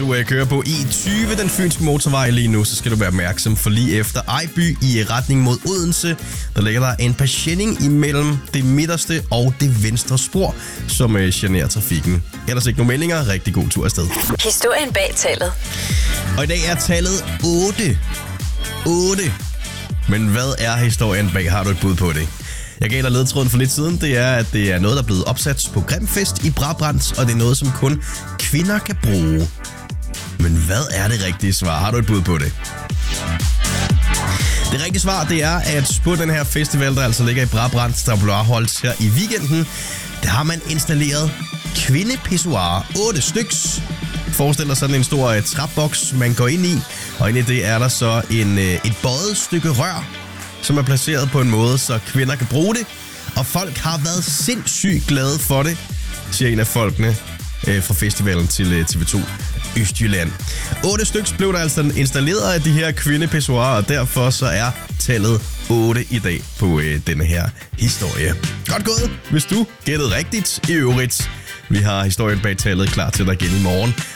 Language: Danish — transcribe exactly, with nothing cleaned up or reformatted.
du øh, kører på E tyve, den fynske motorvej lige nu, så skal du være opmærksom, for lige efter Ejby i retning mod Odense, der ligger der en parkering imellem det midterste og det venstre spor, som øh, generer trafikken. Ellers ikke nogen meldinger. Rigtig god tur afsted. Historien bag tallet. Og i dag er tallet otte. otte. Men hvad er historien bag? Har du et bud på det? Jeg gav dig ledetråden for lidt siden. Det er, at det er noget, der er blevet opsat på Grimfest i Brabrand, og det er noget, som kun kvinder kan bruge. Men hvad er det rigtige svar? Har du et bud på det? Det rigtige svar, det er, at på den her festival, der altså ligger i Brabrand, der blev afholdt her i weekenden, der har man installeret kvindepissoirer. otte styks. Forestil dig sådan en stor uh, trapboks, man går ind i, og inde i det er der så en, uh, et bøjet stykke rør, som er placeret på en måde, så kvinder kan bruge det. Og folk har været sindssygt glade for det, siger en af folkene øh, fra festivalen til øh, T V to Østjylland. Otte stykker blev der altså installeret af de her kvindepissoirer, og derfor så er tallet otte i dag på øh, denne her historie. Godt gået, hvis du gættede rigtigt i øvrigt. Vi har historien bag tallet klar til dig igen i morgen.